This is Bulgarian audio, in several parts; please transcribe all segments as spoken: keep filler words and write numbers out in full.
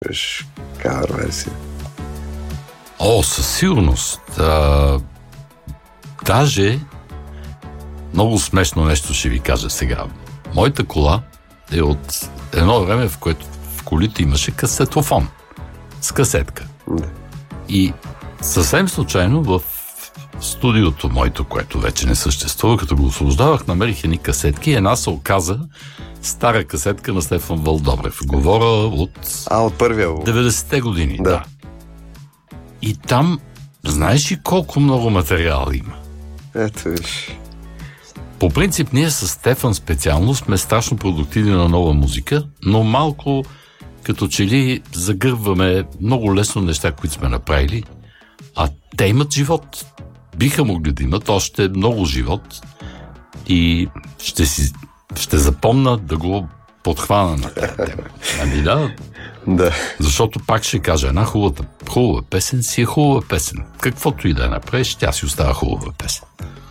направиш кавър версия? О, със сигурност. А, даже много смешно нещо ще ви кажа сега. Моята кола е от едно време, в което в колите имаше касетофон с касетка. Да. И съвсем случайно в студиото моето, което вече не съществува, като го освобождавах, намерих едни касетки и една се оказа стара касетка на Стефан Вълдобрев. Говоря от... А, от първия албум. деветдесетте години, да. Да. И там, знаеш ли колко много материал има? Ето виж. По принцип, ние с Стефан специално сме страшно продуктивни на нова музика, но малко като че ли загърбваме много лесно неща, които сме направили, а те имат живот. Биха могли да имат още много живот и ще си ще запомна да го подхвана на тази тема. Ами да, Да. защото пак ще кажа, една хубава, хубава песен си е хубава песен. Каквото и да я направиш, тя си остава хубава песен.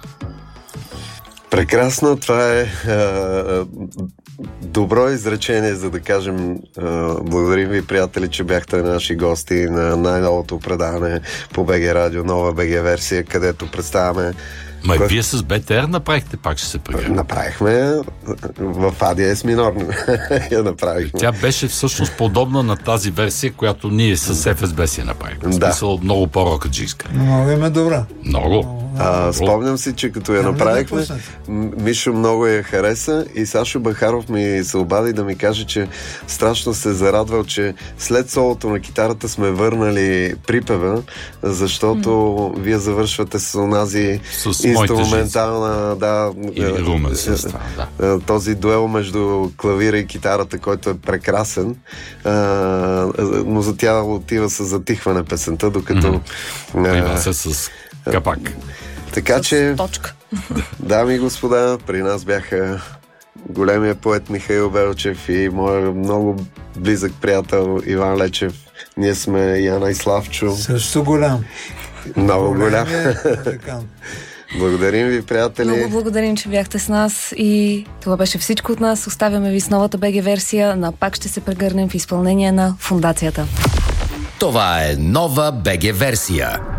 Прекрасно, това е а, добро изречение, за да кажем а, благодарим ви, приятели, че бяхте наши гости на най-новото предаване по БГ Радио, нова БГ версия, където представяме. Ма и Кое... вие с БТР направихте, пак ще се прегърнем. Направихме в А диез минор. Я направихме. Тя беше всъщност подобна на тази версия, която ние с Еф Ес Би си направихме. В смисъл много по-рокаджийска. Много им е добра. Много. А, спомням си, че като я направихме, Мишо много я хареса и Сашо Бахаров ми се обади да ми каже, че страшно се зарадвал, че след солото на китарата сме върнали припева, защото mm. вие завършвате с онази с инструментална, да, или румен състав, да. Този дуел между клавира и китарата, който е прекрасен, а, но за тя отива с затихване песента, докато mm-hmm. а, се с капак. Така с че, точка. дами и господа, при нас бяха големия поет Михаил Велчев и моят много близък приятел Иван Лечев. Ние сме Яна и Славчо. Също голям. Много голям. голям. Благодарим ви, приятели. Много благодарим, че бяхте с нас и това беше всичко от нас. Оставяме ви с новата БГ версия на Пак ще се прегърнем в изпълнение на Фондацията. Това е нова БГ версия.